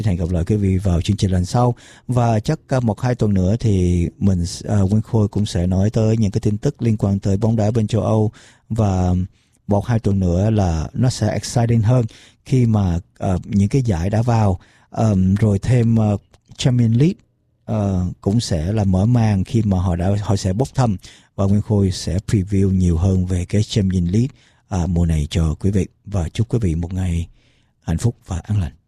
Hẹn gặp lại quý vị vào chương trình lần sau, và chắc 1-2 tuần nữa thì mình Nguyên Khôi cũng sẽ nói tới những cái tin tức liên quan tới bóng đá bên châu Âu, và 1-2 tuần nữa là nó sẽ exciting hơn khi mà những cái giải đã vào, rồi thêm Champions League cũng sẽ là mở màn khi mà họ sẽ bốc thăm, và Nguyên Khôi sẽ preview nhiều hơn về cái Champions League mùa này cho quý vị, và chúc quý vị một ngày hạnh phúc và an lành.